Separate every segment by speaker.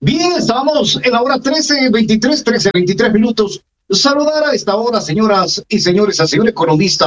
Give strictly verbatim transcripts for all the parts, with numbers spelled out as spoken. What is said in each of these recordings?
Speaker 1: Bien, estamos en la hora trece veintitrés, trece veintitrés minutos. Saludar a esta hora, señoras y señores, al señor economista.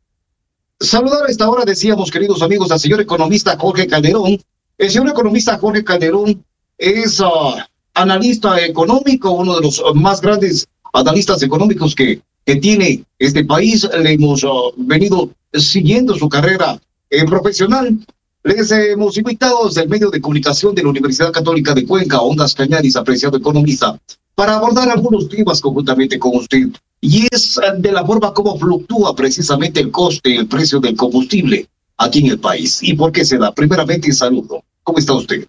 Speaker 1: Saludar a esta hora, decíamos, queridos amigos, al señor economista Jorge Calderón. El señor economista Jorge Calderón es uh, analista económico, uno de los uh, más grandes analistas económicos que, que tiene este país. Le hemos uh, venido siguiendo su carrera eh, profesional. Les hemos invitado desde el medio de comunicación de la Universidad Católica de Cuenca, Ondas Cañaris, apreciado economista, para abordar algunos temas conjuntamente con usted. Y es de la forma como fluctúa precisamente el coste, el precio del combustible aquí en el país. ¿Y por qué se da? Primeramente, saludo. ¿Cómo está usted?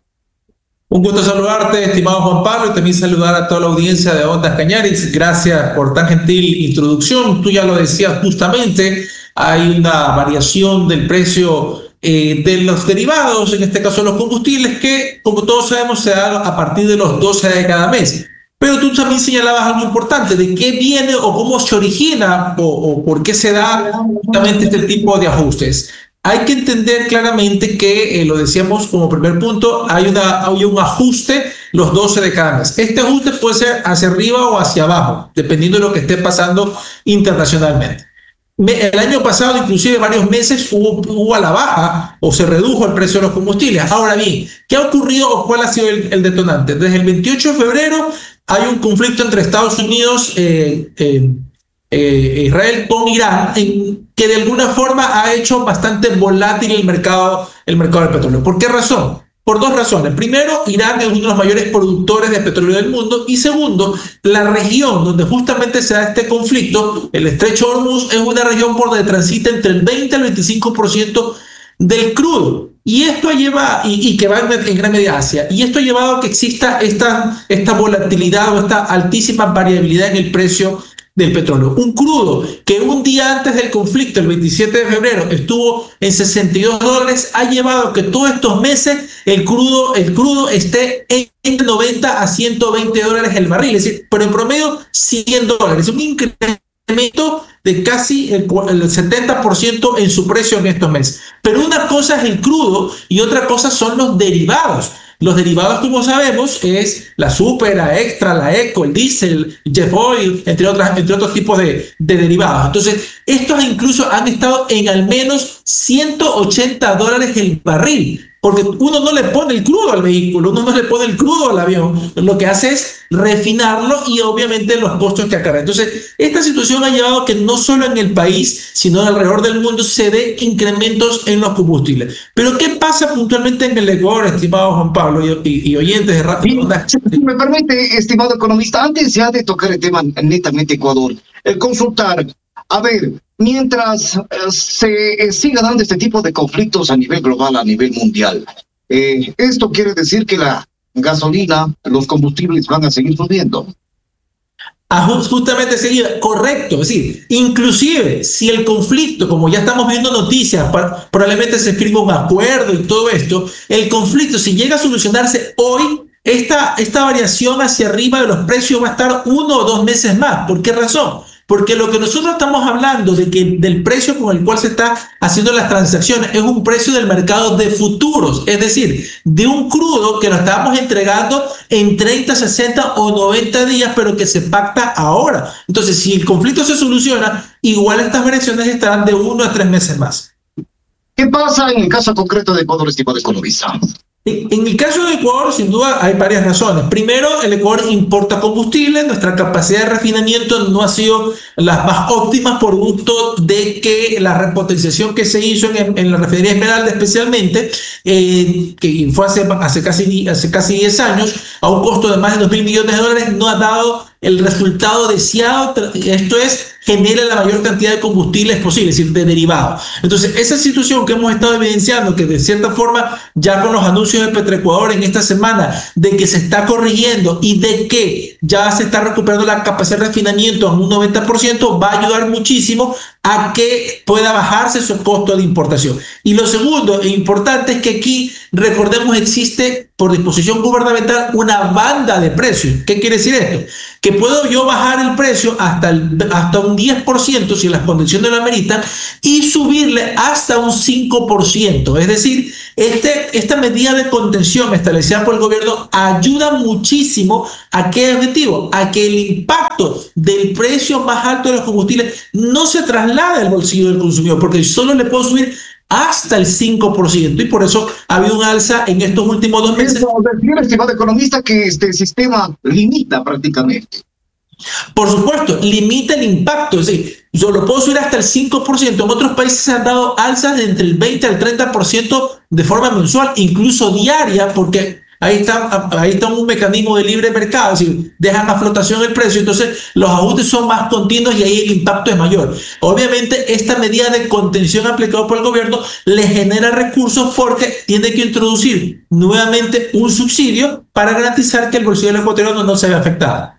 Speaker 2: Un gusto saludarte, estimado Juan Pablo, y también saludar a toda la audiencia de Ondas Cañaris. Gracias por tan gentil introducción. Tú ya lo decías justamente, hay una variación del precio Eh, de los derivados, en este caso los combustibles, que como todos sabemos se da a partir de los doce de cada mes. Pero tú también señalabas algo importante, de qué viene o cómo se origina o, o por qué se da justamente este tipo de ajustes. Hay que entender claramente que, eh, lo decíamos como primer punto, hay, una, hay un ajuste los doce de cada mes. Este ajuste puede ser hacia arriba o hacia abajo, dependiendo de lo que esté pasando internacionalmente. El año pasado, inclusive varios meses, hubo, hubo a la baja o se redujo el precio de los combustibles. Ahora bien, ¿qué ha ocurrido o cuál ha sido el, el detonante? Desde el veintiocho de febrero hay un conflicto entre Estados Unidos e eh, eh, Israel con Irán, en, que de alguna forma ha hecho bastante volátil el mercado, el mercado del petróleo. ¿Por qué razón? Por dos razones. Primero, Irán es uno de los mayores productores de petróleo del mundo. Y segundo, la región donde justamente se da este conflicto, el estrecho de Hormuz, es una región por donde transita entre el veinte al veinticinco por ciento del crudo. Y esto lleva, y, y que va en, en gran medida a Asia. Y esto ha llevado a que exista esta, esta volatilidad o esta altísima variabilidad en el precio del petróleo. Un crudo que un día antes del conflicto, el veintisiete de febrero, estuvo en sesenta y dos dólares, ha llevado a que todos estos meses el crudo, el crudo esté en noventa a ciento veinte dólares el barril, es decir, pero en promedio cien dólares, un incremento de casi el, el setenta por ciento en su precio en estos meses. Pero una cosa es el crudo y otra cosa son los derivados. Los derivados, como sabemos, es la super, la extra, la eco, el diésel, el jet oil, entre, otras, entre otros tipos de, de derivados. Entonces, estos incluso han estado en al menos ciento ochenta dólares el barril, porque uno no le pone el crudo al vehículo, uno no le pone el crudo al avión, lo que hace es refinarlo y obviamente los costos que acarrea. Entonces, esta situación ha llevado a que no solo en el país, sino alrededor del mundo se dé incrementos en los combustibles. Pero, ¿qué pasa puntualmente en el Ecuador, estimado Juan Pablo y, y, y oyentes de Radio Onda?
Speaker 1: Si me permite, estimado economista, antes ya de tocar el tema netamente Ecuador, el consultar, a ver, mientras eh, se eh, siga dando este tipo de conflictos a nivel global, a nivel mundial, eh, esto quiere decir que la gasolina, los combustibles van a seguir subiendo.
Speaker 2: Ah, justamente seguida, correcto, es decir, inclusive si el conflicto, como ya estamos viendo noticias, probablemente se firma un acuerdo y todo esto, el conflicto, si llega a solucionarse hoy, esta, esta variación hacia arriba de los precios va a estar uno o dos meses más. ¿Por qué razón? Porque lo que nosotros estamos hablando de que del precio con el cual se está haciendo las transacciones es un precio del mercado de futuros, es decir, de un crudo que lo estábamos entregando en treinta, sesenta o noventa días, pero que se pacta ahora. Entonces, si el conflicto se soluciona, igual estas variaciones estarán de uno a tres meses más.
Speaker 1: ¿Qué pasa en el caso concreto de Ecuador, estimado economista?
Speaker 2: En el caso de Ecuador, sin duda, hay varias razones. Primero, el Ecuador importa combustible. Nuestra capacidad de refinamiento no ha sido las más óptimas por gusto de que la repotenciación que se hizo en, en la refinería Esmeralda especialmente, eh, que fue hace, hace, casi, hace casi diez años, a un costo de más de dos mil millones de dólares, no ha dado el resultado deseado. Esto es, genera la mayor cantidad de combustibles posible, es decir, de derivados. Entonces, esa situación que hemos estado evidenciando, que de cierta forma, ya con los anuncios de Petroecuador en esta semana, de que se está corrigiendo y de que ya se está recuperando la capacidad de refinamiento a un noventa por ciento, va a ayudar muchísimo a que pueda bajarse su costo de importación. Y lo segundo e importante es que aquí, recordemos, existe por disposición gubernamental una banda de precios. ¿Qué quiere decir esto? Que puedo yo bajar el precio hasta, el, hasta un diez por ciento si las condiciones lo ameritan y subirle hasta un cinco por ciento. Es decir, este, esta medida de contención establecida por el gobierno ayuda muchísimo a qué objetivo, a que el impacto del precio más alto de los combustibles no se traslade al bolsillo del consumidor, porque solo le puedo subir hasta el cinco por ciento y por eso ha habido un alza en estos últimos dos meses.
Speaker 1: Decir, estimado economista, que este sistema limita prácticamente.
Speaker 2: Por supuesto, limita el impacto, es decir, yo lo puedo subir hasta el cinco por ciento. En otros países se han dado alzas de entre el veinte al treinta por ciento de forma mensual, incluso diaria, porque ahí está, ahí está un mecanismo de libre mercado, es decir, dejan a flotación el precio, entonces los ajustes son más continuos y ahí el impacto es mayor. Obviamente, esta medida de contención aplicada por el gobierno le genera recursos porque tiene que introducir nuevamente un subsidio para garantizar que el bolsillo del ecuatoriano no se vea afectado.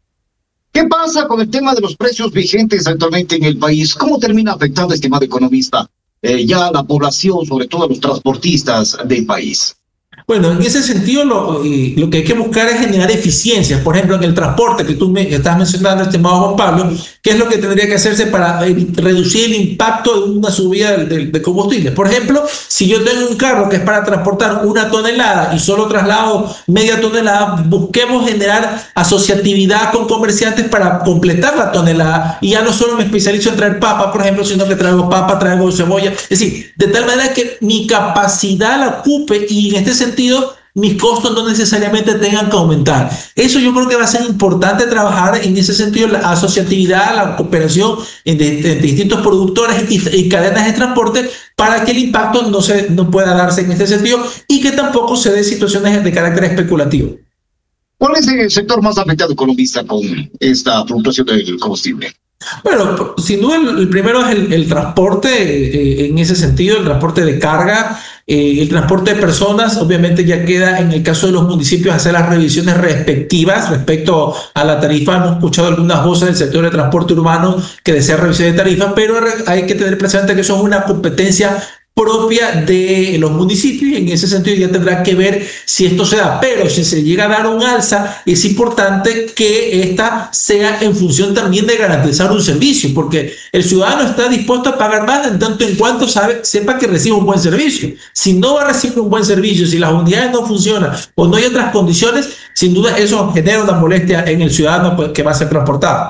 Speaker 1: ¿Qué pasa con el tema de los precios vigentes actualmente en el país? ¿Cómo termina afectando, estimado economista, eh, ya la población, sobre todo a los transportistas del país?
Speaker 2: Bueno, en ese sentido lo, eh, lo que hay que buscar es generar eficiencias. Por ejemplo, en el transporte que tú me, que estás mencionando, estimado Juan Pablo, ¿qué es lo que tendría que hacerse para eh, reducir el impacto de una subida de, de, de combustible? Por ejemplo, si yo tengo un carro que es para transportar una tonelada y solo traslado media tonelada, busquemos generar asociatividad con comerciantes para completar la tonelada y ya no solo me especializo en traer papa, por ejemplo, sino que traigo papa, traigo cebolla. Es decir, de tal manera que mi capacidad la ocupe y en este sentido mis costos no necesariamente tengan que aumentar. Eso yo creo que va a ser importante trabajar en ese sentido, la asociatividad, la cooperación entre, entre distintos productores y, y cadenas de transporte para que el impacto no, se, no pueda darse en este sentido y que tampoco se den situaciones de carácter especulativo.
Speaker 1: ¿Cuál es el sector más afectado, economista, con esta fluctuación del combustible?
Speaker 2: Bueno, sin duda el, el primero es el, el transporte, eh, en ese sentido, el transporte de carga, eh, el transporte de personas. Obviamente ya queda en el caso de los municipios hacer las revisiones respectivas respecto a la tarifa. Hemos escuchado algunas voces del sector de transporte urbano que desean revisión de tarifas, pero hay que tener presente que eso es una competencia propia de los municipios y en ese sentido ya tendrá que ver si esto se da, pero si se llega a dar un alza es importante que esta sea en función también de garantizar un servicio, porque el ciudadano está dispuesto a pagar más en tanto en cuanto sabe, sepa que recibe un buen servicio. Si no va a recibir un buen servicio, si las unidades no funcionan o no hay otras condiciones, sin duda eso genera una molestia en el ciudadano pues, que va a ser transportado.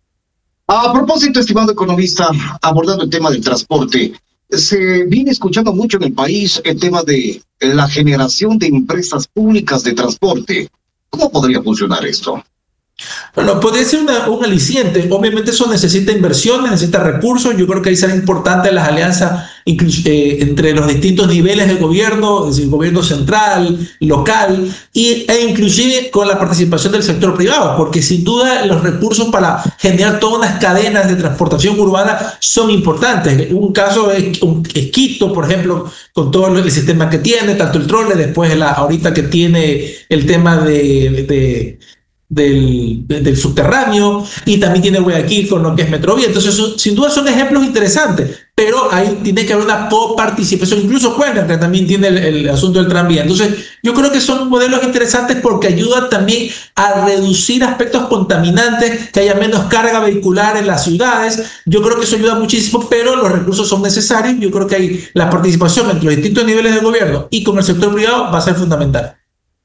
Speaker 1: A propósito, estimado economista, abordando el tema del transporte, se viene escuchando mucho en el país el tema de la generación de empresas públicas de transporte. ¿Cómo podría funcionar esto?
Speaker 2: Bueno, podría ser una, un aliciente. Obviamente eso necesita inversiones, necesita recursos. Yo creo que ahí será importante las alianzas eh, entre los distintos niveles de gobierno, es decir, gobierno central, local, y, e inclusive con la participación del sector privado, porque sin duda los recursos para generar todas unas cadenas de transportación urbana son importantes. Un caso es, un, es Quito, por ejemplo, con todo el sistema que tiene, tanto el trole, después la, ahorita que tiene el tema de... de Del, del subterráneo, y también tiene Guayaquil con lo que es Metrovía. Entonces, eso, sin duda son ejemplos interesantes, pero ahí tiene que haber una coparticipación, incluso Cuenca, que también tiene el, el asunto del tranvía. Entonces, yo creo que son modelos interesantes porque ayudan también a reducir aspectos contaminantes, que haya menos carga vehicular en las ciudades. Yo creo que eso ayuda muchísimo, pero los recursos son necesarios. Yo creo que ahí la participación entre los distintos niveles de gobierno y con el sector privado va a ser fundamental.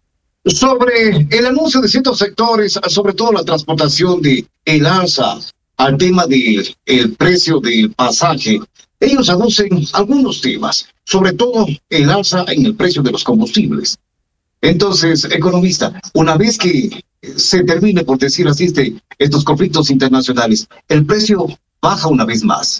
Speaker 1: Sobre el anuncio de ciertos sectores, sobre todo la transportación de el alza al tema del el precio del pasaje, ellos anuncian algunos temas, sobre todo el alza en el precio de los combustibles. Entonces, economista, una vez que se termine, por decir así, este, estos conflictos internacionales, el precio baja una vez más.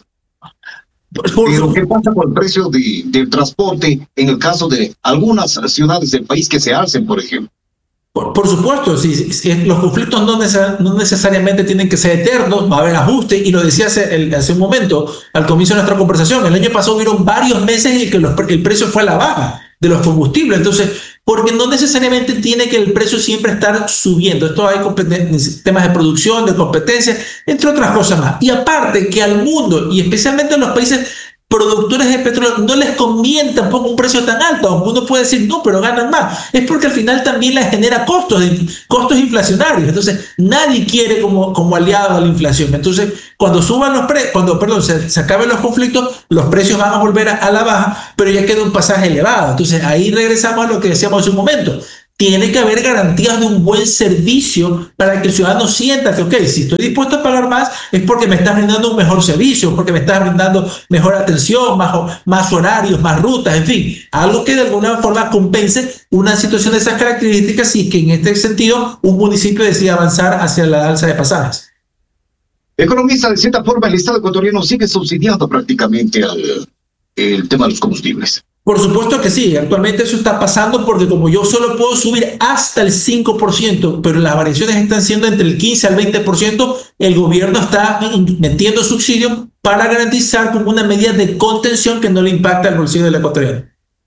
Speaker 1: Pero ¿qué pasa con el precio de, del transporte en el caso de algunas ciudades del país que se alcen, por ejemplo?
Speaker 2: Por, por supuesto, si, si los conflictos no, neces no necesariamente tienen que ser eternos, va a haber ajustes, y lo decía hace, el, hace un momento, al comienzo de nuestra conversación. El año pasado hubieron varios meses en que los, el precio fue a la baja de los combustibles. Entonces, porque no necesariamente tiene que el precio siempre estar subiendo. Esto hay temas de producción, de competencia, entre otras cosas más. Y aparte que al mundo, y especialmente en los países productores de petróleo no les conviene tampoco un precio tan alto, aunque uno puede decir no, pero ganan más. Es porque al final también les genera costos, costos inflacionarios. Entonces, nadie quiere como, como aliado a la inflación. Entonces, cuando suban los precios, cuando, perdón, se, se acaben los conflictos, los precios van a volver a, a la baja, pero ya queda un pasaje elevado. Entonces, ahí regresamos a lo que decíamos hace un momento. Tiene que haber garantías de un buen servicio para que el ciudadano sienta que, ok, si estoy dispuesto a pagar más es porque me estás brindando un mejor servicio, porque me estás brindando mejor atención, más, más horarios, más rutas, en fin, algo que de alguna forma compense una situación de esas características y que en este sentido un municipio decida avanzar hacia la alza de pasajes.
Speaker 1: Economista, de cierta forma el Estado ecuatoriano sigue subsidiando prácticamente al, el tema de los combustibles.
Speaker 2: Por supuesto que sí, actualmente eso está pasando porque como yo solo puedo subir hasta el cinco por ciento, pero las variaciones están siendo entre el quince al veinte por ciento, el gobierno está metiendo subsidios para garantizar como una medida de contención que no le impacta al bolsillo del ecuatoriano.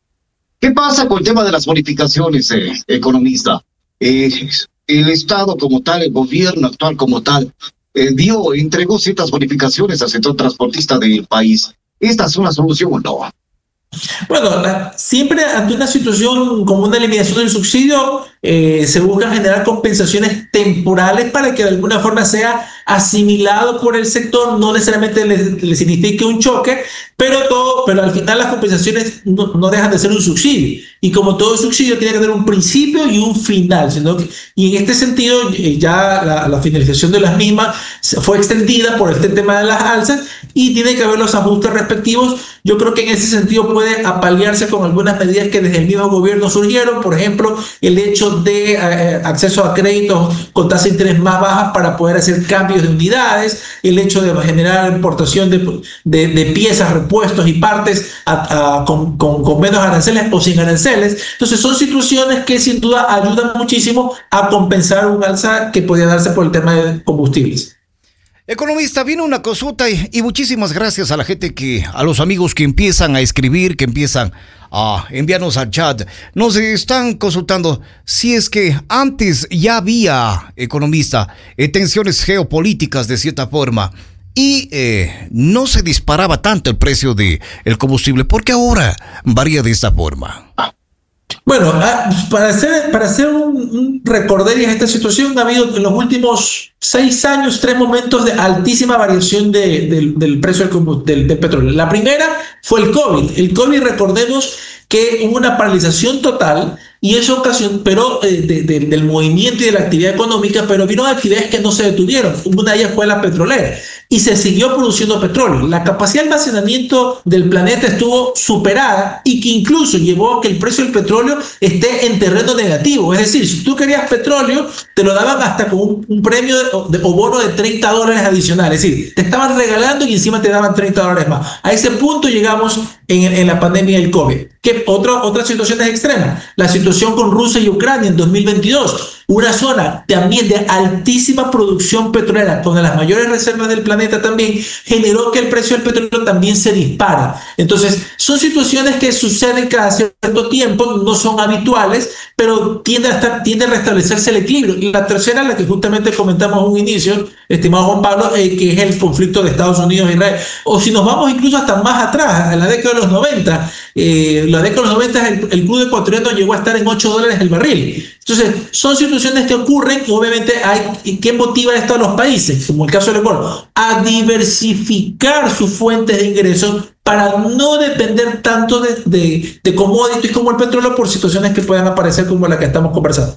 Speaker 1: ¿Qué pasa con el tema de las bonificaciones, eh, economista? Eh, el Estado como tal, el gobierno actual como tal, eh, dio, entregó ciertas bonificaciones al sector transportista del país. ¿Esta es una solución o no?
Speaker 2: Bueno, la, siempre ante una situación como una eliminación del subsidio, eh, se buscan generar compensaciones temporales para que de alguna forma sea asimilado por el sector, no necesariamente le, le signifique un choque, pero, todo, pero al final las compensaciones no, no dejan de ser un subsidio. Y como todo subsidio tiene que tener un principio y un final, sino que, y en este sentido ya la, la finalización de las mismas fue extendida por este tema de las alzas y tiene que haber los ajustes respectivos. Yo creo que en ese sentido puede apalearse con algunas medidas que desde el mismo gobierno surgieron, por ejemplo, el hecho de eh, acceso a créditos con tasa de interés más bajas para poder hacer cambios de unidades, el hecho de generar importación de, de, de piezas, repuestos y partes a, a, con, con, con menos aranceles o sin aranceles. Entonces son situaciones que sin duda ayudan muchísimo a compensar un alza que podía darse por el tema de combustibles.
Speaker 3: Economista, viene una consulta y, y muchísimas gracias a la gente que, a los amigos que empiezan a escribir, que empiezan a enviarnos al chat. Nos están consultando si es que antes ya había, economista, eh, tensiones geopolíticas de cierta forma y eh, no se disparaba tanto el precio del combustible. ¿Por qué ahora varía de esta forma?
Speaker 2: Bueno, para hacer, para hacer un, un recorderis a esta situación, ha habido en los últimos seis años tres momentos de altísima variación de, de, del precio del, del, del petróleo. La primera fue el COVID. El COVID, recordemos que hubo una paralización total y eso ocasionó, pero eh, de, de, del movimiento y de la actividad económica, pero vino actividades que no se detuvieron. Una de ellas fue la petrolera y se siguió produciendo petróleo. La capacidad de almacenamiento del planeta estuvo superada y que incluso llevó a que el precio del petróleo esté en terreno negativo. Es decir, si tú querías petróleo, te lo daban hasta con un, un premio de, de, o bono de treinta dólares adicionales. Es decir, te estaban regalando y encima te daban treinta dólares más. A ese punto llegamos en, en la pandemia del COVID. ¿Qué otra, otra situación es extrema? La situación con Rusia y Ucrania en dos mil veintidós. Una zona también de altísima producción petrolera, con las mayores reservas del planeta también, generó que el precio del petróleo también se dispara. Entonces, son situaciones que suceden cada cierto tiempo, no son habituales, pero tiende a, estar, tiende a restablecerse el equilibrio. Y la tercera, la que justamente comentamos en un inicio, estimado Juan Pablo, eh, que es el conflicto de Estados Unidos e Israel. O si nos vamos incluso hasta más atrás, a la década de los noventa, eh, la década de los noventa el, el crudo ecuatoriano llegó a estar en ocho dólares el barril. Entonces, son situaciones que ocurren y obviamente hay que motivar esto a los países, como el caso del Ecuador, a diversificar sus fuentes de ingresos para no depender tanto de, de, de commodities como el petróleo por situaciones que puedan aparecer como la que estamos conversando.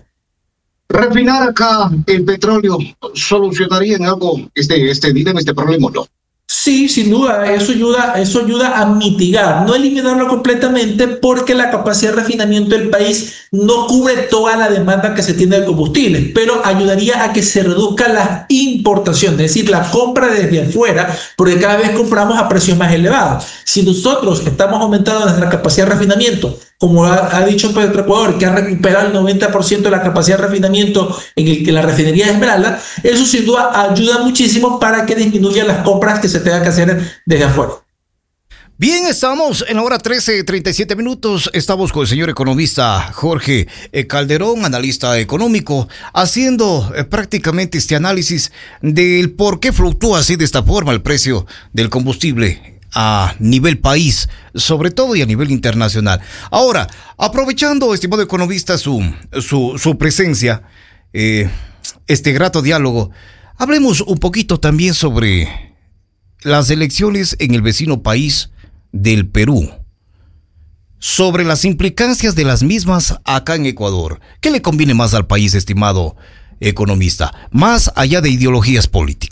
Speaker 1: Refinar acá el petróleo solucionaría en algo este, este dilema, este problema, ¿no?
Speaker 2: Sí, sin duda, eso ayuda, eso ayuda a mitigar, no eliminarlo completamente porque la capacidad de refinamiento del país no cubre toda la demanda que se tiene de combustibles, pero ayudaría a que se reduzca la importación, es decir, la compra desde afuera, porque cada vez compramos a precios más elevados. Si nosotros estamos aumentando nuestra capacidad de refinamiento, como ha, ha dicho Petroecuador, que ha recuperado el noventa por ciento de la capacidad de refinamiento en el que la refinería de Esmeralda, eso sin duda ayuda muchísimo para que disminuyan las compras que se tengan que hacer desde afuera.
Speaker 3: Bien, estamos en la hora trece, treinta y siete minutos. Estamos con el señor economista Jorge Calderón, analista económico, haciendo eh, prácticamente este análisis del por qué fluctúa así de esta forma el precio del combustible a nivel país, sobre todo y a nivel internacional. Ahora, aprovechando, estimado economista, su, su, su presencia, eh, este grato diálogo, hablemos un poquito también sobre las elecciones en el vecino país del Perú, sobre las implicancias de las mismas acá en Ecuador. ¿Qué le conviene más al país, estimado economista, más allá de ideologías políticas?